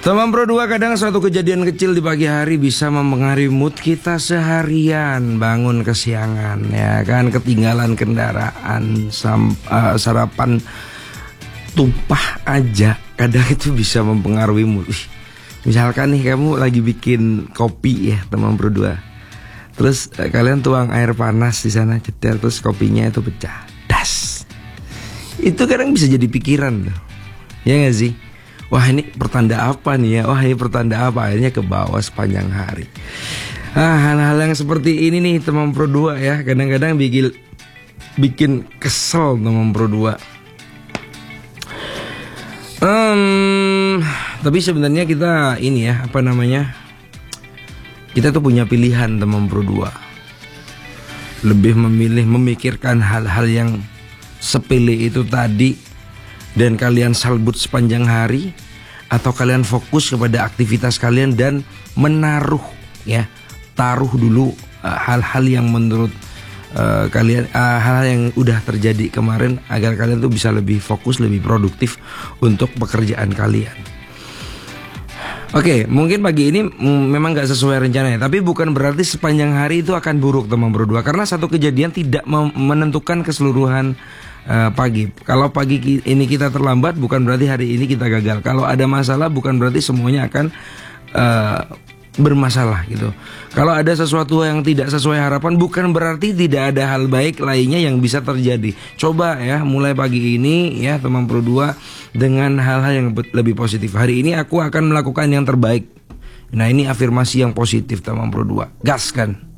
Teman Pro 2, kadang suatu kejadian kecil di pagi hari bisa mempengaruhi mood kita seharian. Bangun kesiangan, ya kan, ketinggalan kendaraan, sarapan tumpah aja, kadang itu bisa mempengaruhi mood. Misalkan nih kamu lagi bikin kopi ya teman Pro 2, terus kalian tuang air panas di sana, cetar, terus kopinya itu pecah, das. Itu kadang bisa jadi pikiran tuh, ya nggak sih? Wah, ini pertanda apa nih ya? Wah, ini pertanda apa? Akhirnya ke bawah sepanjang hari. Hal-hal yang seperti ini nih teman Pro 2 ya, kadang-kadang bikin kesel teman Pro 2. Tapi sebenarnya kita ini ya, apa namanya, kita tuh punya pilihan teman Pro 2. Lebih memilih memikirkan hal-hal yang sepele itu tadi dan kalian salbut sepanjang hari, atau kalian fokus kepada aktivitas kalian dan taruh dulu hal-hal yang menurut kalian, hal-hal yang udah terjadi kemarin, agar kalian tuh bisa lebih fokus, lebih produktif untuk pekerjaan kalian. Oke, mungkin pagi ini memang gak sesuai rencananya, tapi bukan berarti sepanjang hari itu akan buruk teman Pro 2, karena satu kejadian tidak menentukan keseluruhan pagi. Kalau pagi ini kita terlambat, bukan berarti hari ini kita gagal. Kalau ada masalah, bukan berarti semuanya akan bermasalah gitu. Kalau ada sesuatu yang tidak sesuai harapan, bukan berarti tidak ada hal baik lainnya yang bisa terjadi. Coba ya, mulai pagi ini ya teman Pro 2 dengan hal-hal yang lebih positif. Hari ini aku akan melakukan yang terbaik. Nah, ini afirmasi yang positif teman Pro 2. Gas kan?